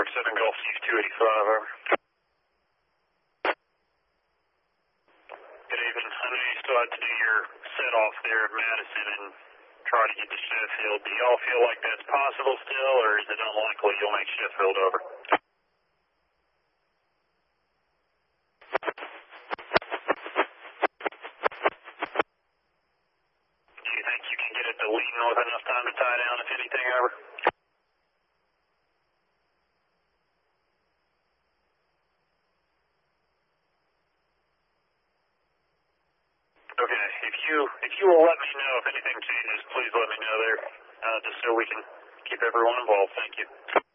7 Golf Chief 285, over. Good evening. I know you still have to do your set-off there at Madison and try to get to Sheffield. Do y'all feel like that's possible still, or is it unlikely you'll make Sheffield, over? Do you think you can get it to Leeton with enough time to tie down, if anything, over? Okay, if you will let me know if anything changes, please let me know there, just so we can keep everyone involved. Thank you.